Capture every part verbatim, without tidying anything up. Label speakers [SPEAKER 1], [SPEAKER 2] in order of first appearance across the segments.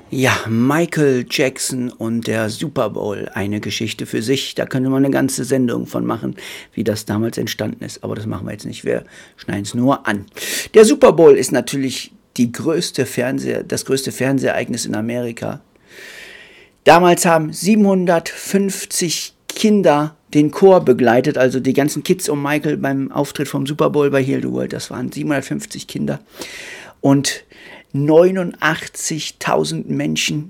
[SPEAKER 1] Ja, Michael Jackson und der Super Bowl, eine Geschichte für sich. Da könnte man eine ganze Sendung von machen, wie das damals entstanden ist. Aber das machen wir jetzt nicht, wir schneiden es nur an. Der Super Bowl ist natürlich die größte Fernseh, das größte Fernsehereignis in Amerika. Damals haben siebenhundertfünfzig Kinder den Chor begleitet, also die ganzen Kids um Michael beim Auftritt vom Super Bowl bei Heal the World. Das waren siebenhundertfünfzig Kinder. Und neunundachtzigtausend Menschen,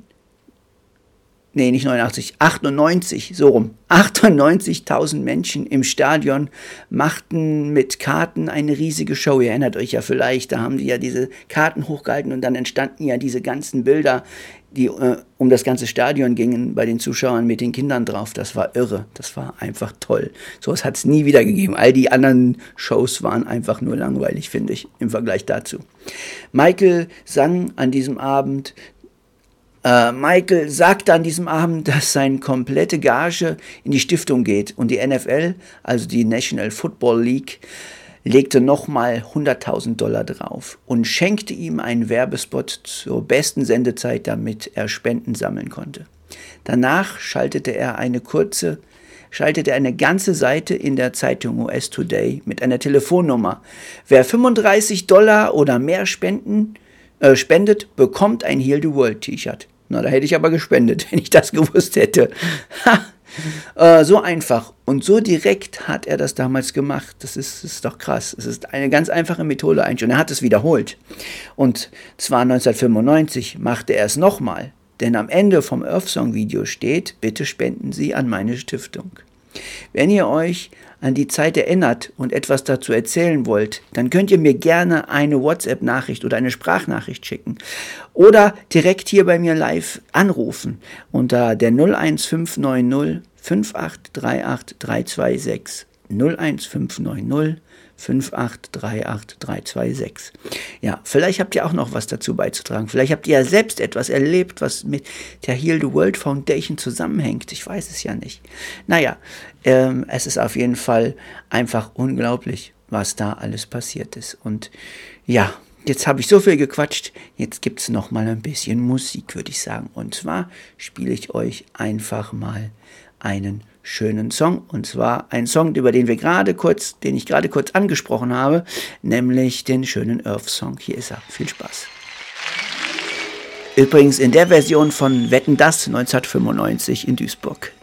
[SPEAKER 1] nee, nicht neunundachtzig, achtundneunzig, so rum, achtundneunzigtausend Menschen im Stadion machten mit Karten eine riesige Show. Ihr erinnert euch ja vielleicht, da haben die ja diese Karten hochgehalten und dann entstanden ja diese ganzen Bilder, die äh, um das ganze Stadion gingen, bei den Zuschauern mit den Kindern drauf. Das war irre, das war einfach toll. Sowas hat es nie wieder gegeben. All die anderen Shows waren einfach nur langweilig, finde ich, im Vergleich dazu. Michael sang an diesem Abend, äh, Michael sagte an diesem Abend, dass seine komplette Gage in die Stiftung geht und die N F L, also die National Football League, legte nochmal hunderttausend Dollar drauf und schenkte ihm einen Werbespot zur besten Sendezeit, damit er Spenden sammeln konnte. Danach schaltete er eine kurze, schaltete er eine ganze Seite in der Zeitung U S Today mit einer Telefonnummer. Wer fünfunddreißig Dollar oder mehr spenden, äh, spendet, bekommt ein Heal the World T-Shirt. Na, da hätte ich aber gespendet, wenn ich das gewusst hätte. Ha! Äh, so einfach und so direkt hat er das damals gemacht. Das ist, das ist doch krass. Es ist eine ganz einfache Methode eigentlich. Und er hat es wiederholt. Und zwar neunzehnhundertfünfundneunzig machte er es nochmal. Denn am Ende vom Earth Song Video steht, bitte spenden Sie an meine Stiftung. Wenn ihr euch an die Zeit erinnert und etwas dazu erzählen wollt, dann könnt ihr mir gerne eine WhatsApp-Nachricht oder eine Sprachnachricht schicken oder direkt hier bei mir live anrufen unter der null eins fünf neun null fünf acht drei acht drei zwei sechs null eins fünf neun null fünf acht drei acht drei zwei sechs. Ja, vielleicht habt ihr auch noch was dazu beizutragen. Vielleicht habt ihr ja selbst etwas erlebt, was mit der Heal the World Foundation zusammenhängt. Ich weiß es ja nicht. Naja, ähm, es ist auf jeden Fall einfach unglaublich, was da alles passiert ist. Und ja, jetzt habe ich so viel gequatscht. Jetzt gibt es noch mal ein bisschen Musik, würde ich sagen. Und zwar spiele ich euch einfach mal einen schönen Song, und zwar ein Song, über den wir gerade kurz, den ich gerade kurz angesprochen habe, nämlich den schönen Earth Song. Hier ist er. Viel Spaß. Übrigens in der Version von Wetten, dass neunzehnhundertfünfundneunzig in Duisburg.